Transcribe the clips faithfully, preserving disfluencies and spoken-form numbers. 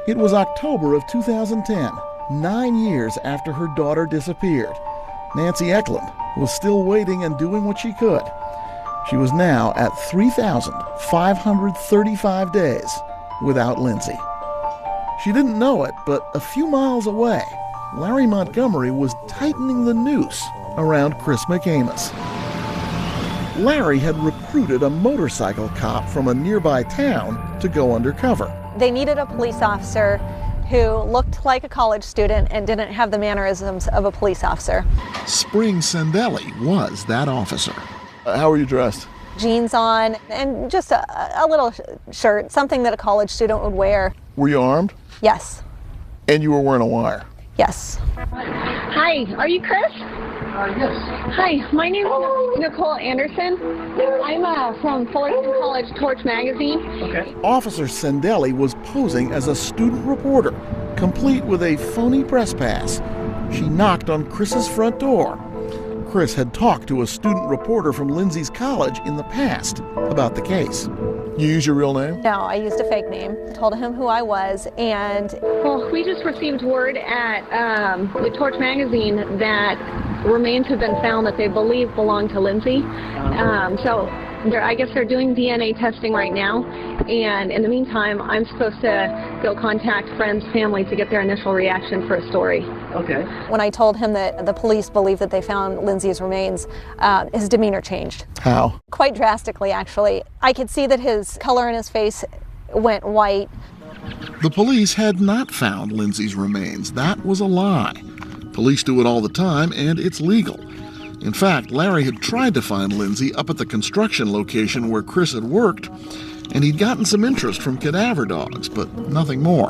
It was October of two thousand ten, nine years after her daughter disappeared. Nancy Eklund was still waiting and doing what she could. She was now at three thousand five hundred thirty-five days without Lindsay. She didn't know it, but a few miles away, Larry Montgomery was tightening the noose around Chris McAmis. Larry had recruited a motorcycle cop from a nearby town to go undercover. They needed a police officer who looked like a college student and didn't have the mannerisms of a police officer. Spring Sendelli was that officer. Uh, how were you dressed? Jeans on and just a, a little shirt, something that a college student would wear. Were you armed? Yes. And you were wearing a wire? Yes. Hi, are you Chris? Uh, yes. Hi, my name is Nicole Anderson. I'm uh, from Fullerton College Torch Magazine. Okay. Officer Sendelli was posing as a student reporter, complete with a phony press pass. She knocked on Chris's front door. Chris had talked to a student reporter from Lindsay's college in the past about the case. You use your real name? No, I used a fake name. Told him who I was, and... Well, we just received word at um, the Torch Magazine that remains have been found that they believe belong to Lindsay. Um, so they're, I guess they're doing D N A testing right now, and in the meantime, I'm supposed to go contact friends, family to get their initial reaction for a story. Okay. When I told him that the police believe that they found Lindsay's remains, uh, his demeanor changed. How? Quite drastically, actually. I could see that his color in his face went white. The police had not found Lindsay's remains. That was a lie. Police do it all the time, and it's legal. In fact, Larry had tried to find Lindsay up at the construction location where Chris had worked, and he'd gotten some interest from cadaver dogs, but nothing more.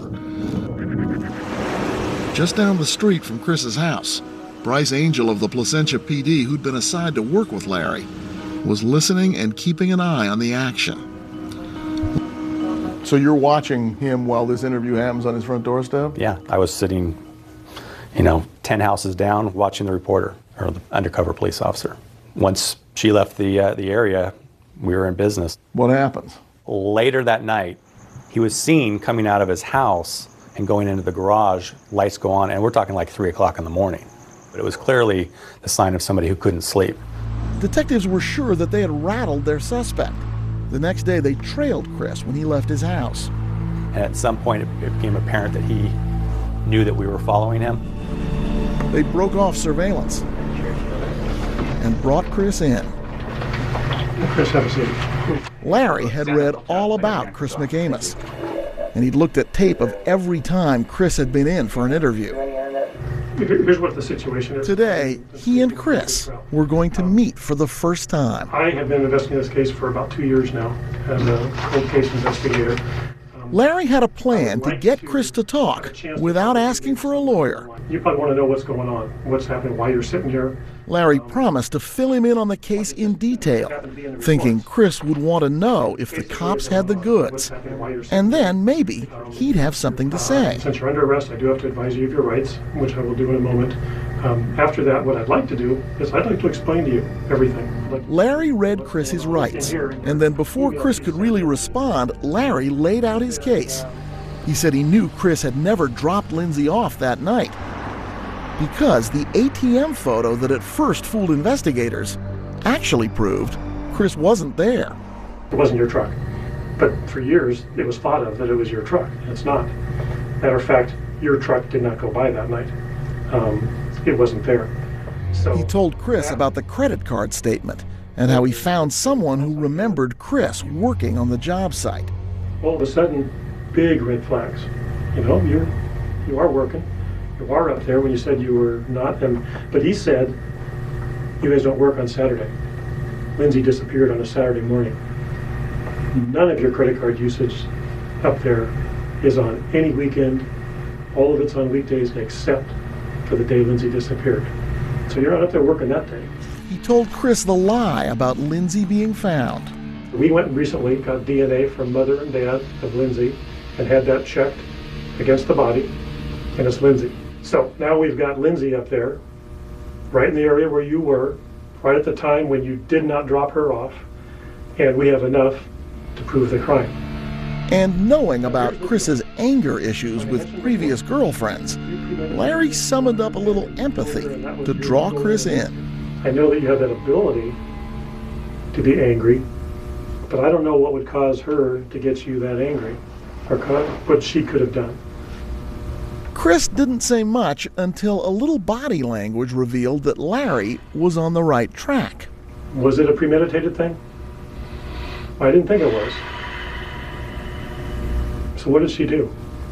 Just down the street from Chris's house, Bryce Angel of the Placentia P D, who'd been assigned to work with Larry, was listening and keeping an eye on the action. So you're watching him while this interview happens on his front doorstep? Yeah, I was sitting, you know, ten houses down watching the reporter, or the undercover police officer. Once she left the uh, the area, we were in business. What happens? Later that night, he was seen coming out of his house and going into the garage, lights go on, and we're talking like three o'clock in the morning. But it was clearly the sign of somebody who couldn't sleep. Detectives were sure that they had rattled their suspect. The next day, they trailed Chris when he left his house. And at some point, it, it became apparent that he knew that we were following him. They broke off surveillance and brought Chris in. Chris, have a seat. Larry had read all about Chris McAmis, and he'd looked at tape of every time Chris had been in for an interview. Here's what the situation is. Today, he and Chris were going to meet for the first time. I have been investigating this case for about two years now as a cold case investigator. Larry had a plan to get Chris to talk without asking for a lawyer. You probably want to know what's going on, what's happening, why you're sitting here. Larry promised to fill him in on the case in detail, thinking Chris would want to know if the cops had the goods. And then maybe he'd have something to say. Since you're under arrest, I do have to advise you of your rights, which I will do in a moment. Um, after that, what I'd like to do is I'd like to explain to you everything. Like, Larry read Chris his rights, and then before Chris could really respond, Larry laid out his case. He said he knew Chris had never dropped Lindsay off that night because the A T M photo that at first fooled investigators actually proved Chris wasn't there. It wasn't your truck, but for years it was thought of that it was your truck. It's not. Matter of fact, your truck did not go by that night. Um, it wasn't there. So he told Chris about the credit card statement and how he found someone who remembered Chris working on the job site. All of a sudden, big red flags. You know, you're you are working. You are up there when you said you were not. And, but he said, you guys don't work on Saturday. Lindsay disappeared on a Saturday morning. None of your credit card usage up there is on any weekend. All of it's on weekdays except for the day Lindsay disappeared. So you're not up there working that day. He told Chris the lie about Lindsay being found. We went and recently got D N A from mother and dad of Lindsay and had that checked against the body, and it's Lindsay. So now we've got Lindsay up there, right in the area where you were, right at the time when you did not drop her off, and we have enough to prove the crime. And knowing about Chris's anger issues with previous girlfriends, Larry summoned up a little empathy to draw Chris in. I know that you have that ability to be angry, but I don't know what would cause her to get you that angry, or what she could have done. Chris didn't say much until a little body language revealed that Larry was on the right track. Was it a premeditated thing? I didn't think it was. So what did she do?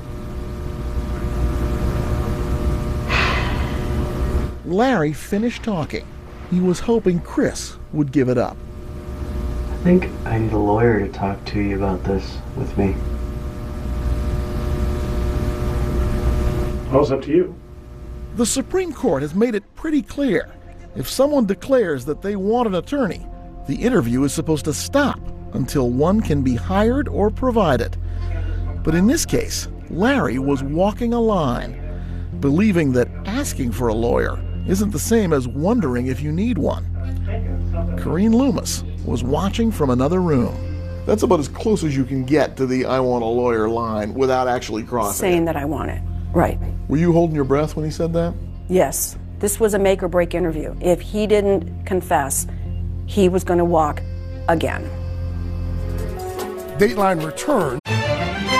Larry finished talking. He was hoping Chris would give it up. I think I need a lawyer to talk to you about this with me. Well, it's up to you. The Supreme Court has made it pretty clear. If someone declares that they want an attorney, the interview is supposed to stop until one can be hired or provided. But in this case, Larry was walking a line, believing that asking for a lawyer isn't the same as wondering if you need one. Corrine Loomis was watching from another room. That's about as close as you can get to the I want a lawyer line without actually crossing Saying it. that I want it. Right. Were you holding your breath when he said that? Yes. This was a make or break interview. If he didn't confess, he was going to walk again. Dateline returned